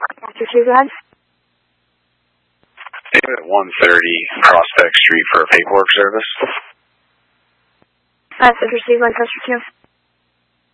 Tester 2, go ahead. At 130 Prospect Street for a paperwork service. That's received by Tester 2.